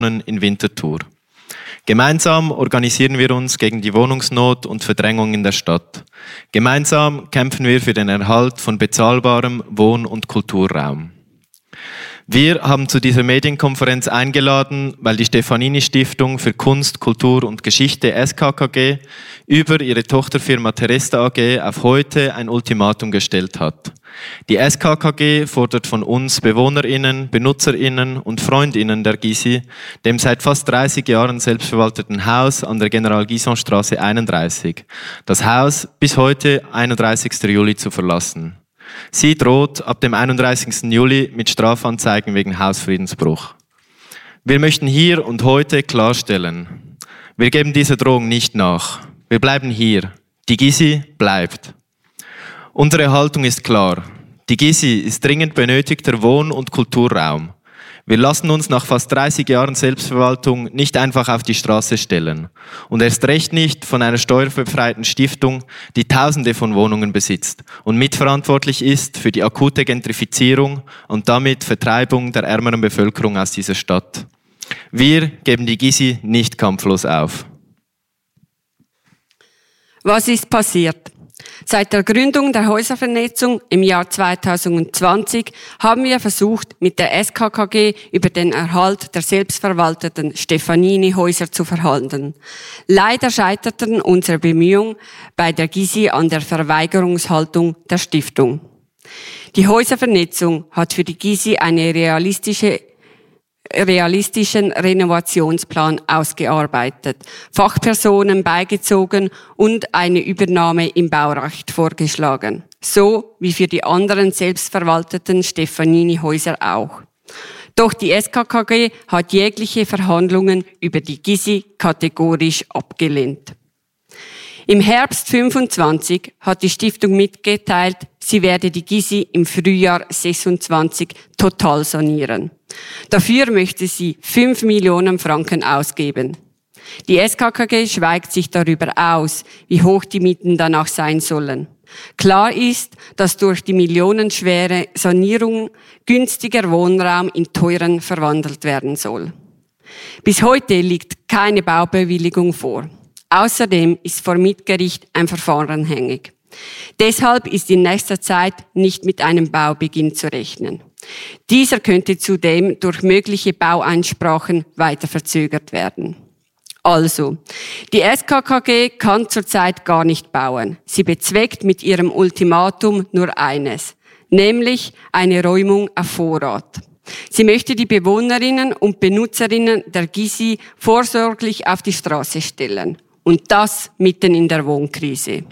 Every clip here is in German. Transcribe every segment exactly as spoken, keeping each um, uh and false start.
in Winterthur. Gemeinsam organisieren wir uns gegen die Wohnungsnot und Verdrängung in der Stadt. Gemeinsam kämpfen wir für den Erhalt von bezahlbarem Wohn- und Kulturraum. Wir haben zu dieser Medienkonferenz eingeladen, weil die Stefanini-Stiftung für Kunst, Kultur und Geschichte S K K G über ihre Tochterfirma Teresta A G auf heute ein Ultimatum gestellt hat. Die S K K G fordert von uns BewohnerInnen, BenutzerInnen und FreundInnen der Gysi, dem seit fast dreißig Jahren selbstverwalteten Haus an der General-Gyson-Straße einunddreißig, das Haus bis heute, einunddreißigsten Juli, zu verlassen. Sie droht ab dem einunddreißigsten Juli mit Strafanzeigen wegen Hausfriedensbruch. Wir möchten hier und heute klarstellen, wir geben dieser Drohung nicht nach. Wir bleiben hier. Die Gysi bleibt. Unsere Haltung ist klar. Die Gysi ist dringend benötigter Wohn- und Kulturraum. Wir lassen uns nach fast dreißig Jahren Selbstverwaltung nicht einfach auf die Straße stellen. Und erst recht nicht von einer steuerbefreiten Stiftung, die Tausende von Wohnungen besitzt und mitverantwortlich ist für die akute Gentrifizierung und damit Vertreibung der ärmeren Bevölkerung aus dieser Stadt. Wir geben die Gysi nicht kampflos auf. Was ist passiert? Seit der Gründung der Häuservernetzung im Jahr zweitausendzwanzig haben wir versucht, mit der S K K G über den Erhalt der selbstverwalteten Stefanini-Häuser zu verhandeln. Leider scheiterten unsere Bemühungen bei der Gysi an der Verweigerungshaltung der Stiftung. Die Häuservernetzung hat für die Gysi eine realistische realistischen Renovationsplan ausgearbeitet, Fachpersonen beigezogen und eine Übernahme im Baurecht vorgeschlagen. So wie für die anderen selbstverwalteten Stefanini-Häuser auch. Doch die S K K G hat jegliche Verhandlungen über die Gysi kategorisch abgelehnt. Im Herbst fünfundzwanzig hat die Stiftung mitgeteilt, sie werde die Gysi im Frühjahr sechsundzwanzig total sanieren. Dafür möchte sie fünf Millionen Franken ausgeben. Die S K K G schweigt sich darüber aus, wie hoch die Mieten danach sein sollen. Klar ist, dass durch die millionenschwere Sanierung günstiger Wohnraum in teuren verwandelt werden soll. Bis heute liegt keine Baubewilligung vor. Außerdem ist vor Mietgericht ein Verfahren hängig. Deshalb ist in nächster Zeit nicht mit einem Baubeginn zu rechnen. Dieser könnte zudem durch mögliche Baueinsprachen weiter verzögert werden. Also, die S K K G kann zurzeit gar nicht bauen. Sie bezweckt mit ihrem Ultimatum nur eines, nämlich eine Räumung auf Vorrat. Sie möchte die Bewohnerinnen und Benutzerinnen der Gysi vorsorglich auf die Straße stellen. Und das mitten in der Wohnkrise.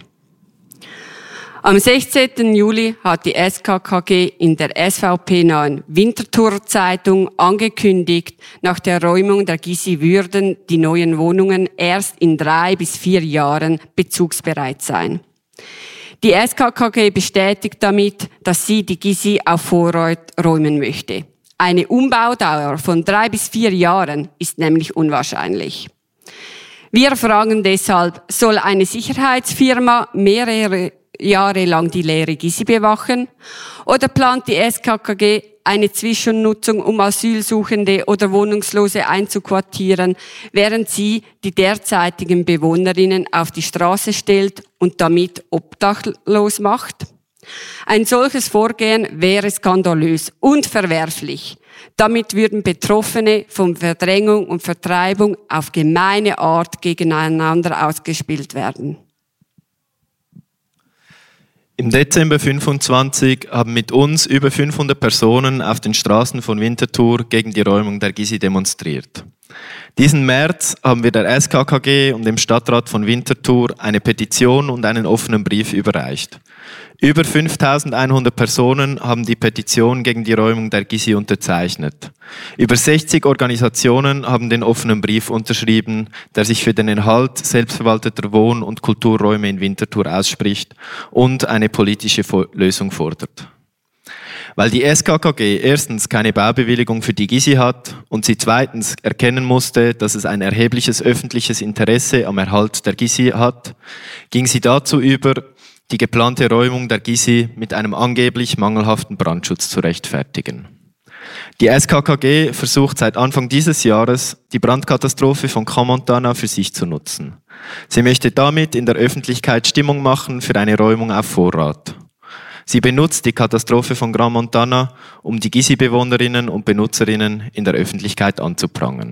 Am sechzehnten Juli hat die S K K G in der S V P-nahen Winterthur-Zeitung angekündigt, nach der Räumung der Gysi würden die neuen Wohnungen erst in drei bis vier Jahren bezugsbereit sein. Die S K K G bestätigt damit, dass sie die Gysi auf Vorrat räumen möchte. Eine Umbaudauer von drei bis vier Jahren ist nämlich unwahrscheinlich. Wir fragen deshalb, soll eine Sicherheitsfirma mehrere Jahre lang die leere Gysi bewachen? Oder plant die S K K G eine Zwischennutzung, um Asylsuchende oder Wohnungslose einzuquartieren, während sie die derzeitigen Bewohnerinnen auf die Straße stellt und damit obdachlos macht? Ein solches Vorgehen wäre skandalös und verwerflich. Damit würden Betroffene von Verdrängung und Vertreibung auf gemeine Art gegeneinander ausgespielt werden. Im Dezember fünfundzwanzig haben mit uns über fünfhundert Personen auf den Straßen von Winterthur gegen die Räumung der Gysi demonstriert. Diesen März haben wir der S K K G und dem Stadtrat von Winterthur eine Petition und einen offenen Brief überreicht. Über fünftausendeinhundert Personen haben die Petition gegen die Räumung der Gysi unterzeichnet. Über sechzig Organisationen haben den offenen Brief unterschrieben, der sich für den Erhalt selbstverwalteter Wohn- und Kulturräume in Winterthur ausspricht und eine politische Lösung fordert. Weil die S K K G erstens keine Baubewilligung für die Gysi hat und sie zweitens erkennen musste, dass es ein erhebliches öffentliches Interesse am Erhalt der Gysi hat, ging sie dazu über, die geplante Räumung der Gysi mit einem angeblich mangelhaften Brandschutz zu rechtfertigen. Die S K K G versucht seit Anfang dieses Jahres, die Brandkatastrophe von Crans-Montana für sich zu nutzen. Sie möchte damit in der Öffentlichkeit Stimmung machen für eine Räumung auf Vorrat. Sie benutzt die Katastrophe von Crans-Montana, um die Gysi-Bewohnerinnen und Benutzerinnen in der Öffentlichkeit anzuprangern.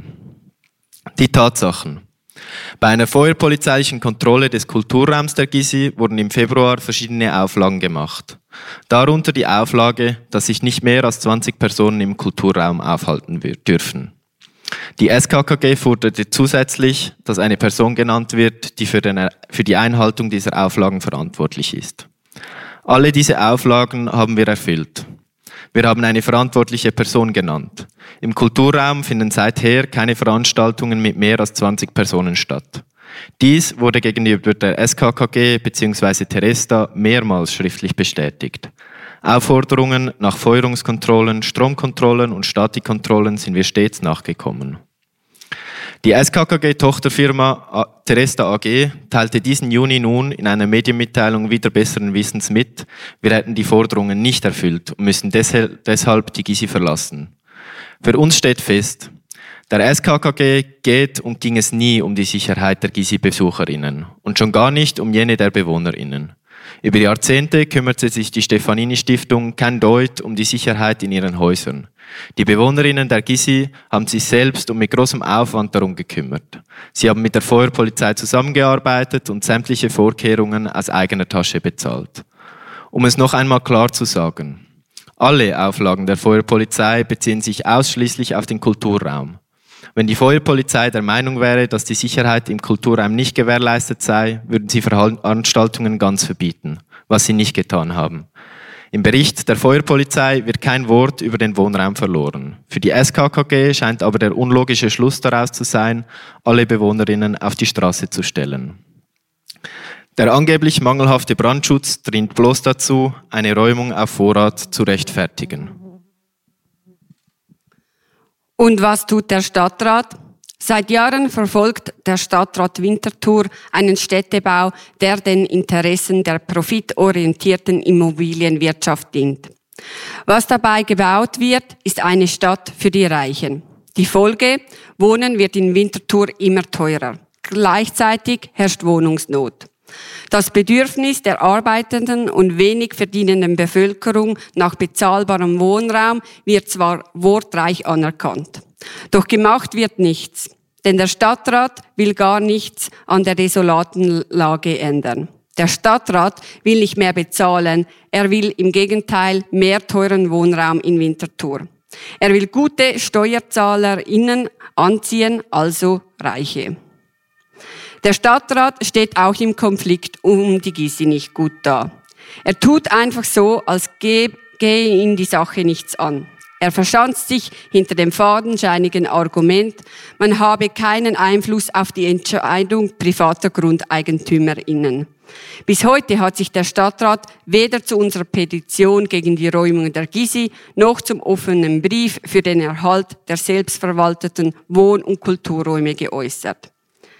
Die Tatsachen. Bei einer feuerpolizeilichen Kontrolle des Kulturraums der Gysi wurden im Februar verschiedene Auflagen gemacht. Darunter die Auflage, dass sich nicht mehr als zwanzig Personen im Kulturraum aufhalten dürfen. Die S K K G forderte zusätzlich, dass eine Person genannt wird, die für, den, für die Einhaltung dieser Auflagen verantwortlich ist. Alle diese Auflagen haben wir erfüllt. Wir haben eine verantwortliche Person genannt. Im Kulturraum finden seither keine Veranstaltungen mit mehr als zwanzig Personen statt. Dies wurde gegenüber der S K K G bzw. Teresta mehrmals schriftlich bestätigt. Aufforderungen nach Feuerungskontrollen, Stromkontrollen und Statikkontrollen sind wir stets nachgekommen. Die S K K G-Tochterfirma Teresta A G teilte diesen Juni nun in einer Medienmitteilung wieder besseren Wissens mit, wir hätten die Forderungen nicht erfüllt und müssen deshalb die Gysi verlassen. Für uns steht fest, der S K K G geht und ging es nie um die Sicherheit der Gysi-Besucherinnen und schon gar nicht um jene der Bewohnerinnen. Über Jahrzehnte kümmerte sich die Stefanini-Stiftung kein Deut um die Sicherheit in ihren Häusern. Die Bewohnerinnen der Gysi haben sich selbst und mit großem Aufwand darum gekümmert. Sie haben mit der Feuerpolizei zusammengearbeitet und sämtliche Vorkehrungen aus eigener Tasche bezahlt. Um es noch einmal klar zu sagen, alle Auflagen der Feuerpolizei beziehen sich ausschließlich auf den Kulturraum. Wenn die Feuerpolizei der Meinung wäre, dass die Sicherheit im Kulturraum nicht gewährleistet sei, würden sie Veranstaltungen ganz verbieten, was sie nicht getan haben. Im Bericht der Feuerpolizei wird kein Wort über den Wohnraum verloren. Für die S K K G scheint aber der unlogische Schluss daraus zu sein, alle Bewohnerinnen auf die Straße zu stellen. Der angeblich mangelhafte Brandschutz dient bloß dazu, eine Räumung auf Vorrat zu rechtfertigen. Und was tut der Stadtrat? Seit Jahren verfolgt der Stadtrat Winterthur einen Städtebau, der den Interessen der profitorientierten Immobilienwirtschaft dient. Was dabei gebaut wird, ist eine Stadt für die Reichen. Die Folge: Wohnen wird in Winterthur immer teurer. Gleichzeitig herrscht Wohnungsnot. Das Bedürfnis der arbeitenden und wenig verdienenden Bevölkerung nach bezahlbarem Wohnraum wird zwar wortreich anerkannt, doch gemacht wird nichts, denn der Stadtrat will gar nichts an der desolaten Lage ändern. Der Stadtrat will nicht mehr bezahlen, er will im Gegenteil mehr teuren Wohnraum in Winterthur. Er will gute SteuerzahlerInnen anziehen, also Reiche. Der Stadtrat steht auch im Konflikt um die Gysi nicht gut da. Er tut einfach so, als gehe ihn die Sache nichts an. Er verschanzt sich hinter dem fadenscheinigen Argument, man habe keinen Einfluss auf die Entscheidung privater GrundeigentümerInnen. Bis heute hat sich der Stadtrat weder zu unserer Petition gegen die Räumung der Gysi noch zum offenen Brief für den Erhalt der selbstverwalteten Wohn- und Kulturräume geäußert.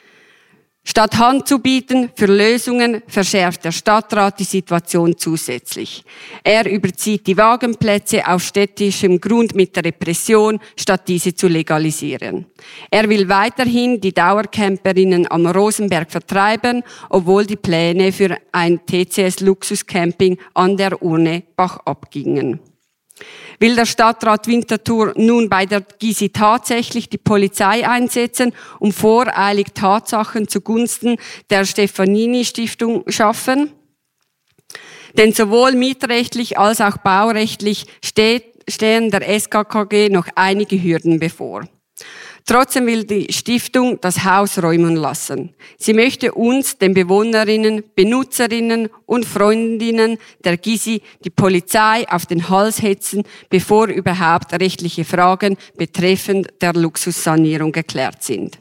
Statt Hand zu bieten für Lösungen, verschärft der Stadtrat die Situation zusätzlich. Er überzieht die Wagenplätze auf städtischem Grund mit der Repression, statt diese zu legalisieren. Er will weiterhin die Dauercamperinnen am Rosenberg vertreiben, obwohl die Pläne für ein T C S-Luxuscamping an der Urne bachab gingen. Will der Stadtrat Winterthur nun bei der Gysi tatsächlich die Polizei einsetzen, um voreilig Tatsachen zugunsten der Stefanini-Stiftung schaffen? Denn sowohl mietrechtlich als auch baurechtlich steht, stehen der S K K G noch einige Hürden bevor. Trotzdem will die Stiftung das Haus räumen lassen. Sie möchte uns, den Bewohnerinnen, Benutzerinnen und Freundinnen der Gysi, die Polizei auf den Hals hetzen, bevor überhaupt rechtliche Fragen betreffend der Luxussanierung geklärt sind.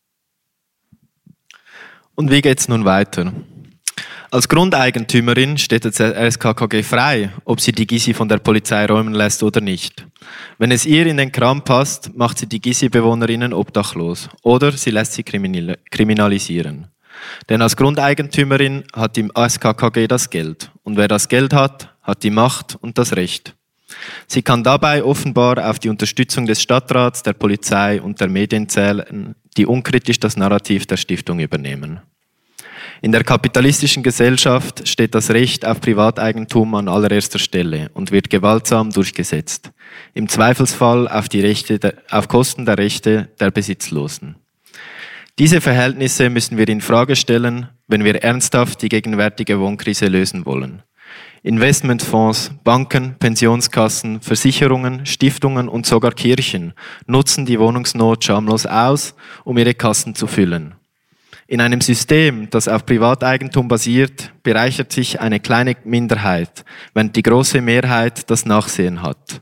Und wie geht's nun weiter? Als Grundeigentümerin steht der S K K G frei, ob sie die Gysi von der Polizei räumen lässt oder nicht. Wenn es ihr in den Kram passt, macht sie die Gysi-Bewohnerinnen obdachlos oder sie lässt sie kriminalisieren. Denn als Grundeigentümerin hat die S K K G das Geld und wer das Geld hat, hat die Macht und das Recht. Sie kann dabei offenbar auf die Unterstützung des Stadtrats, der Polizei und der Medien zählen, die unkritisch das Narrativ der Stiftung übernehmen. In der kapitalistischen Gesellschaft steht das Recht auf Privateigentum an allererster Stelle und wird gewaltsam durchgesetzt. Im Zweifelsfall auf, die Rechte der, auf Kosten der Rechte der Besitzlosen. Diese Verhältnisse müssen wir in Frage stellen, wenn wir ernsthaft die gegenwärtige Wohnkrise lösen wollen. Investmentfonds, Banken, Pensionskassen, Versicherungen, Stiftungen und sogar Kirchen nutzen die Wohnungsnot schamlos aus, um ihre Kassen zu füllen. In einem System, das auf Privateigentum basiert, bereichert sich eine kleine Minderheit, während die große Mehrheit das Nachsehen hat.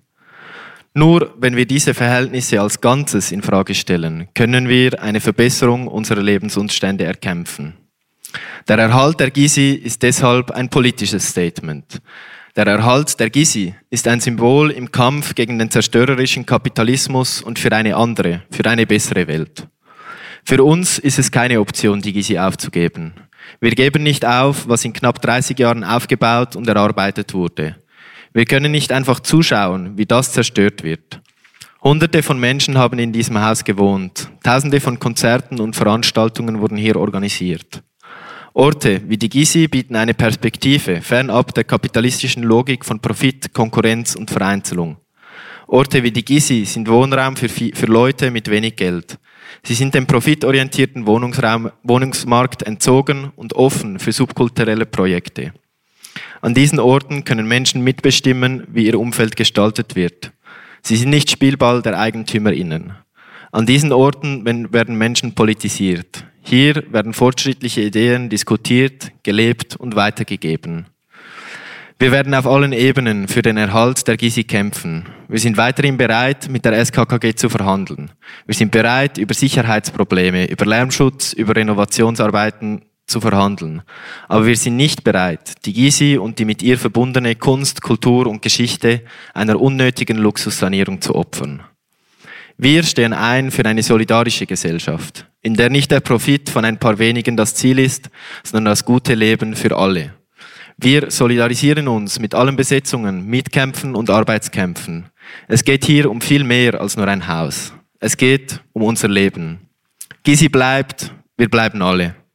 Nur wenn wir diese Verhältnisse als Ganzes in Frage stellen, können wir eine Verbesserung unserer Lebensumstände erkämpfen. Der Erhalt der Gysi ist deshalb ein politisches Statement. Der Erhalt der Gysi ist ein Symbol im Kampf gegen den zerstörerischen Kapitalismus und für eine andere, für eine bessere Welt. Für uns ist es keine Option, die Gysi aufzugeben. Wir geben nicht auf, was in knapp dreißig Jahren aufgebaut und erarbeitet wurde. Wir können nicht einfach zuschauen, wie das zerstört wird. Hunderte von Menschen haben in diesem Haus gewohnt. Tausende von Konzerten und Veranstaltungen wurden hier organisiert. Orte wie die Gysi bieten eine Perspektive, fernab der kapitalistischen Logik von Profit, Konkurrenz und Vereinzelung. Orte wie die Gysi sind Wohnraum für, für Leute mit wenig Geld. Sie sind dem profitorientierten Wohnungsraum, Wohnungsmarkt entzogen und offen für subkulturelle Projekte. An diesen Orten können Menschen mitbestimmen, wie ihr Umfeld gestaltet wird. Sie sind nicht Spielball der EigentümerInnen. An diesen Orten werden Menschen politisiert. Hier werden fortschrittliche Ideen diskutiert, gelebt und weitergegeben. Wir werden auf allen Ebenen für den Erhalt der Gysi kämpfen. Wir sind weiterhin bereit, mit der S K K G zu verhandeln. Wir sind bereit, über Sicherheitsprobleme, über Lärmschutz, über Renovationsarbeiten zu verhandeln. Aber wir sind nicht bereit, die Gysi und die mit ihr verbundene Kunst, Kultur und Geschichte einer unnötigen Luxussanierung zu opfern. Wir stehen ein für eine solidarische Gesellschaft, in der nicht der Profit von ein paar wenigen das Ziel ist, sondern das gute Leben für alle. Wir solidarisieren uns mit allen Besetzungen, Mietkämpfen und Arbeitskämpfen. Es geht hier um viel mehr als nur ein Haus. Es geht um unser Leben. Gysi bleibt, wir bleiben alle.